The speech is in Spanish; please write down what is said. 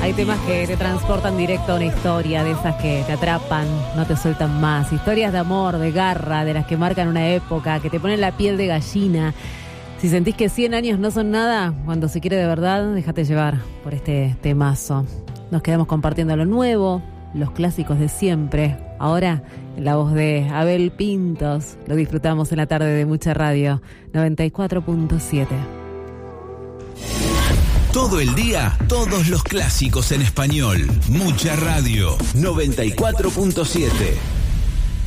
Hay temas que te transportan directo a una historia, de esas que te atrapan, no te sueltan más. Historias de amor, de garra, de las que marcan una época, que te ponen la piel de gallina. Si sentís que 100 años no son nada, cuando se quiere de verdad, déjate llevar por este temazo. Nos quedamos compartiendo lo nuevo, los clásicos de siempre. Ahora, en la voz de Abel Pintos, lo disfrutamos en la tarde de Mucha Radio, 94.7. Todo el día, todos los clásicos en español. Mucha Radio, 94.7.